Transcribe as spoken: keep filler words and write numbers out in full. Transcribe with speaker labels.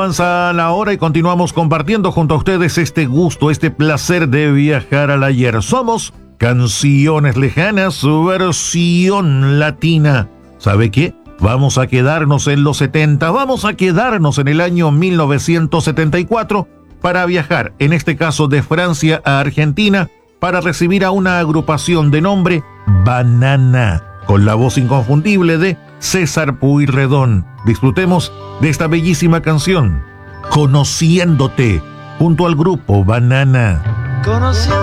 Speaker 1: avanza la hora y continuamos compartiendo junto a ustedes este gusto, este placer de viajar al ayer. Somos Canciones Lejanas, versión latina. ¿Sabe qué? Vamos a quedarnos en los setenta, vamos a quedarnos en el año mil novecientos setenta y cuatro para viajar, en este caso de Francia a Argentina, para recibir a una agrupación de nombre Banana, con la voz inconfundible de César Pueyrredón. Disfrutemos de esta bellísima canción, Conociéndote, junto al grupo Banana.
Speaker 2: Conociéndote